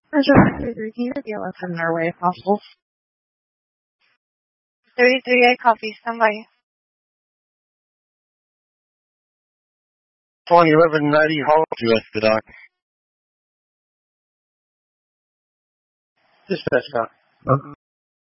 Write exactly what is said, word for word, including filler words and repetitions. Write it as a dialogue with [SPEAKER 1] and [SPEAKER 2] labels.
[SPEAKER 1] Roger, thirty-three, can you get the eleven in our way if possible?
[SPEAKER 2] thirty-three, I copy. Stand by.
[SPEAKER 3] Calling eleven ninety Hall, U S the dock.
[SPEAKER 4] Dispatch dock.
[SPEAKER 3] Uh,